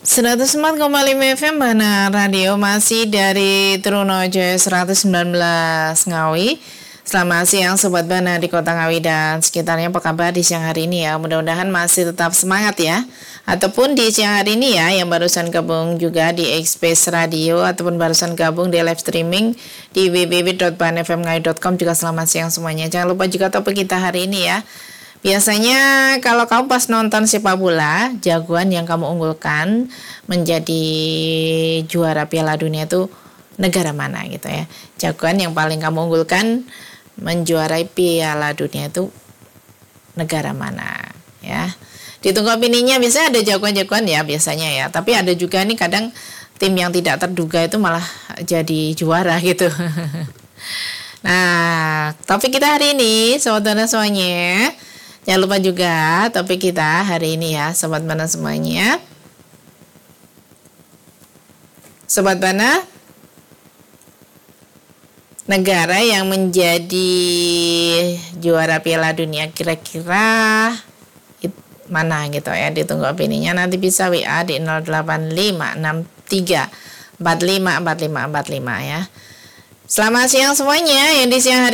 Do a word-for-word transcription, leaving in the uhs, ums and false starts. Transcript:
seratus empat koma lima F M Bana Radio, masih dari Trunojoyo seratus sembilan belas Ngawi. Selamat siang Sobat Bana di Kota Ngawi dan sekitarnya. Apa kabar di siang hari ini ya? Mudah-mudahan masih tetap semangat ya. Ataupun di siang hari ini ya, yang barusan gabung juga di Express Radio ataupun barusan gabung di live streaming di w w w dot ban f m ngawi dot com juga selamat siang semuanya. Jangan lupa juga topik kita hari ini ya. Biasanya kalau kamu pas nonton sepak bola, jagoan yang kamu unggulkan menjadi juara Piala Dunia itu negara mana gitu ya. Jagoan yang paling kamu unggulkan menjuarai Piala Dunia itu negara mana ya. Ditunggu opininya, biasanya ada jagoan-jagoan ya biasanya ya. Tapi ada juga nih kadang tim yang tidak terduga itu malah jadi juara gitu. Nah, topik kita hari ini Sobat Bana semuanya, jangan lupa juga topik kita hari ini ya Sobat Bana semuanya. Sobat Bana, negara yang menjadi juara Piala Dunia kira-kira mana gitu ya. Ditunggu opininya, nanti bisa W A di nol delapan lima enam tiga empat lima empat lima empat lima ya. Selamat siang semuanya yang di siang hari